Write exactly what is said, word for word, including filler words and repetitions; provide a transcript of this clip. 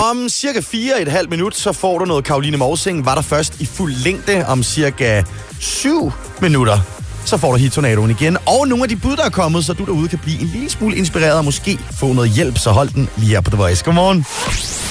Om cirka fire og et halvt minut, så får du noget Caroline Morsing. Var der først i fuld længde om cirka syv minutter. Så får du Hit-tornadoen igen. Og nogle af de bud, der er kommet, så du derude kan blive en lille smule inspireret og måske få noget hjælp. Så hold den lige her på The Voice. Godmorgen.